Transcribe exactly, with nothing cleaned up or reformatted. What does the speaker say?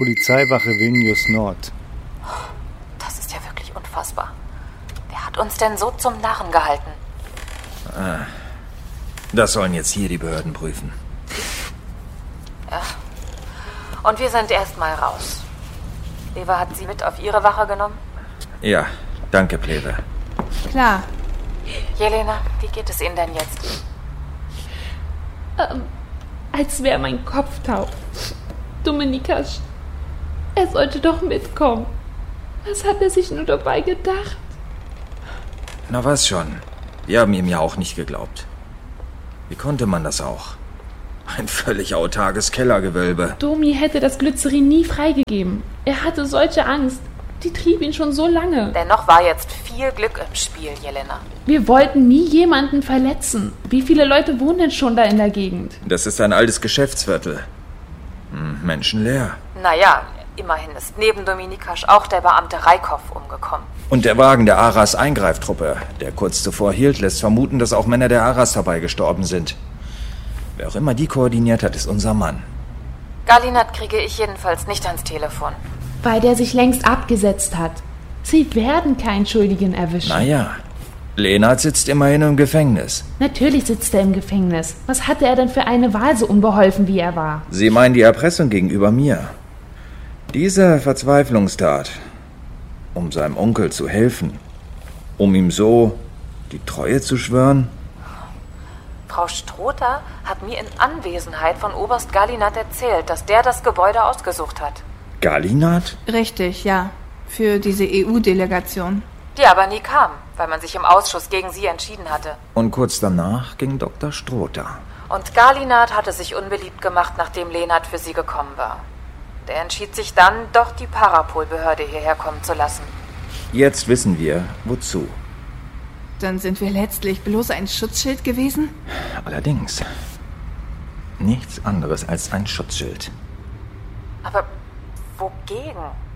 Polizeiwache Vilnius Nord. Das ist ja wirklich unfassbar. Wer hat uns denn so zum Narren gehalten? Ah, das sollen jetzt hier die Behörden prüfen. Ja. Und wir sind erstmal raus. Eva hat Sie mit auf Ihre Wache genommen? Ja, danke, Pleve. Klar. Jelena, wie geht es Ihnen denn jetzt? Ähm, als wäre mein Kopf taub. Dominikas, er sollte doch mitkommen. Was hat er sich nur dabei gedacht? Na was schon. Wir haben ihm ja auch nicht geglaubt. Wie konnte man das auch? Ein völlig autarkes Kellergewölbe. Domi hätte das Glycerin nie freigegeben. Er hatte solche Angst. Die trieb ihn schon so lange. Dennoch war jetzt viel Glück im Spiel, Jelena. Wir wollten nie jemanden verletzen. Wie viele Leute wohnen denn schon da in der Gegend? Das ist ein altes Geschäftsviertel. Hm, menschenleer. Naja, immerhin ist neben Dominikasch auch der Beamte Reikow umgekommen. Und der Wagen der Aras-Eingreiftruppe, der kurz zuvor hielt, lässt vermuten, dass auch Männer der Aras dabei gestorben sind. Wer auch immer die koordiniert hat, ist unser Mann. Galinat kriege ich jedenfalls nicht ans Telefon. Weil der sich längst abgesetzt hat. Sie werden keinen Schuldigen erwischen. Naja, Lenart sitzt immerhin im Gefängnis. Natürlich sitzt er im Gefängnis. Was hatte er denn für eine Wahl, so unbeholfen wie er war? Sie meinen die Erpressung gegenüber mir. Diese Verzweiflungstat, um seinem Onkel zu helfen, um ihm so die Treue zu schwören? Frau Strother hat mir in Anwesenheit von Oberst Galinat erzählt, dass der das Gebäude ausgesucht hat. Galinat? Richtig, ja. Für diese E U-Delegation. Die aber nie kam, weil man sich im Ausschuss gegen sie entschieden hatte. Und kurz danach ging Doktor Strother. Und Galinat hatte sich unbeliebt gemacht, nachdem Lenart für sie gekommen war. Der entschied sich dann, doch die Parapol-Behörde hierher kommen zu lassen. Jetzt wissen wir, wozu. Dann sind wir letztlich bloß ein Schutzschild gewesen? Allerdings. Nichts anderes als ein Schutzschild. Aber wogegen?